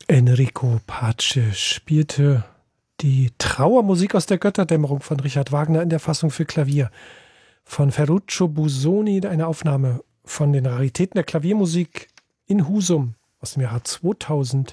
Enrico Pace spielte die Trauermusik aus der Götterdämmerung von Richard Wagner in der Fassung für Klavier von Ferruccio Busoni, eine Aufnahme von den Raritäten der Klaviermusik in Husum aus dem Jahr 2001.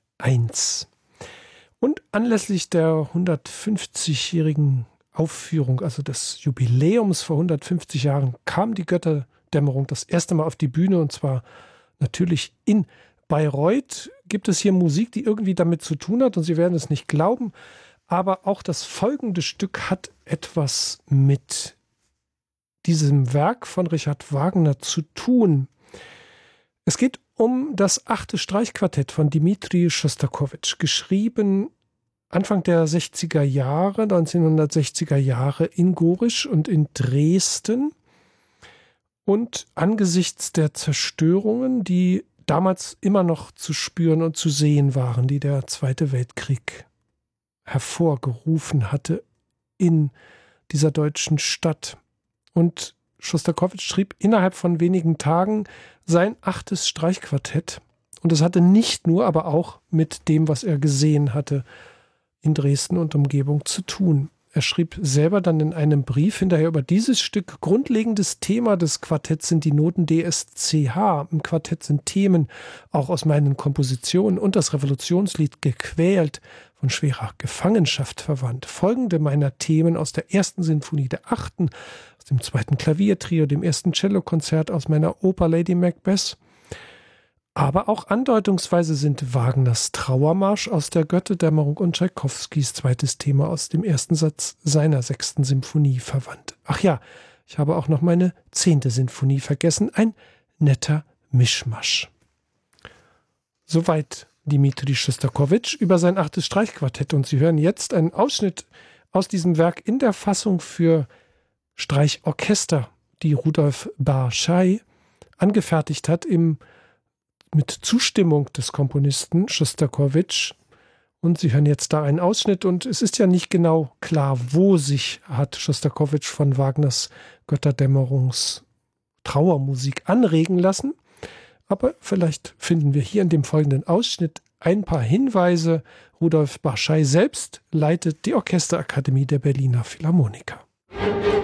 Und anlässlich der 150-jährigen Aufführung, also des Jubiläums vor 150 Jahren, kam die Götterdämmerung das erste Mal auf die Bühne, und zwar natürlich in Bayreuth. Gibt es hier Musik, die irgendwie damit zu tun hat, und Sie werden es nicht glauben, aber auch das folgende Stück hat etwas mit diesem Werk von Richard Wagner zu tun. Es geht um das 8. Streichquartett von Dmitri Schostakowitsch, geschrieben Anfang der 60er Jahre, 1960er Jahre in Gorisch und in Dresden. Und angesichts der Zerstörungen, die damals immer noch zu spüren und zu sehen waren, die der Zweite Weltkrieg hervorgerufen hatte in dieser deutschen Stadt. Und Schostakowitsch schrieb innerhalb von wenigen Tagen sein 8. Streichquartett. Und es hatte nicht nur, aber auch mit dem, was er gesehen hatte, in Dresden und Umgebung zu tun. Er schrieb selber dann in einem Brief hinterher über dieses Stück: Grundlegendes Thema des Quartetts sind die Noten DSCH. Im Quartett sind Themen auch aus meinen Kompositionen und das Revolutionslied Gequält von schwerer Gefangenschaft verwandt. Folgende meiner Themen aus der 1. Sinfonie, der 8., aus dem 2. Klaviertrio, dem 1. Cellokonzert, aus meiner Oper Lady Macbeth. Aber auch andeutungsweise sind Wagners Trauermarsch aus der Götterdämmerung und Tschaikowskis 2. Thema aus dem 1. Satz seiner 6. Symphonie verwandt. Ach ja, ich habe auch noch meine 10. Sinfonie vergessen. Ein netter Mischmasch. Soweit Dmitri Schostakowitsch über sein 8. Streichquartett. Und Sie hören jetzt einen Ausschnitt aus diesem Werk in der Fassung für Streichorchester, die Rudolf Barschai angefertigt hat mit Zustimmung des Komponisten Schostakowitsch. Und Sie hören jetzt da einen Ausschnitt, und es ist ja nicht genau klar, wo sich hat Schostakowitsch von Wagners Götterdämmerungs Trauermusik anregen lassen. Aber vielleicht finden wir hier in dem folgenden Ausschnitt ein paar Hinweise. Rudolf Barschai selbst leitet die Orchesterakademie der Berliner Philharmoniker.